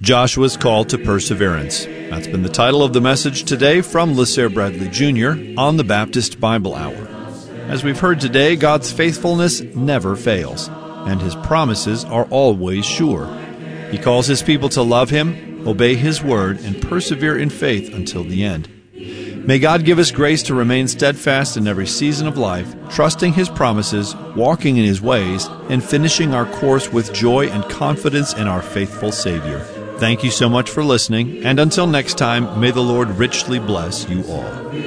Joshua's Call to Perseverance. That's been the title of the message today from LeSere Bradley Jr. on the Baptist Bible Hour. As we've heard today, God's faithfulness never fails, and His promises are always sure. He calls His people to love Him, obey His word, and persevere in faith until the end. May God give us grace to remain steadfast in every season of life, trusting His promises, walking in His ways, and finishing our course with joy and confidence in our faithful Savior. Thank you so much for listening, and until next time, may the Lord richly bless you all.